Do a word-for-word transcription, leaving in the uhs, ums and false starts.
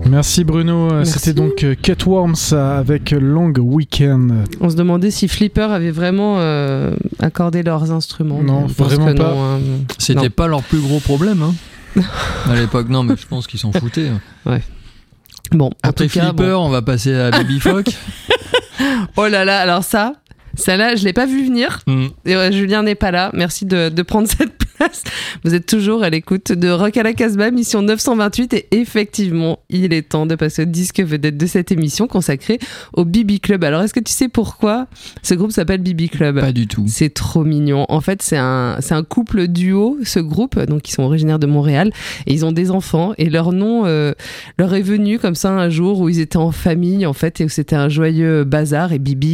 Merci Bruno. Merci. C'était donc Cutworms avec Long Weekend. On se demandait si Flipper avait vraiment euh, accordé leurs instruments. Non, Je pense vraiment que pas. non, hein. C'était Non. pas leur plus gros problème hein. À l'époque. Non, mais je pense qu'ils s'en foutaient. Ouais. Bon, en Après tout cas, Flipper, bon. on va passer à Baby Phoque. Oh là là, alors ça, celle-là, je l'ai pas vu venir. Mm. Et ouais, Julien n'est pas là. Merci de, de prendre cette place. Vous êtes toujours à l'écoute de Rock à la Casbah, mission neuf cent vingt-huit. Et effectivement, il est temps de passer au disque vedette de cette émission consacrée au B B Club. Alors, est-ce que tu sais pourquoi ce groupe s'appelle B B Club ? Pas du tout. C'est trop mignon. En fait, c'est un, c'est un couple duo, ce groupe. Donc, ils sont originaires de Montréal et ils ont des enfants. Et leur nom euh, leur est venu comme ça un jour où ils étaient en famille, en fait, et où c'était un joyeux bazar. Et Bibi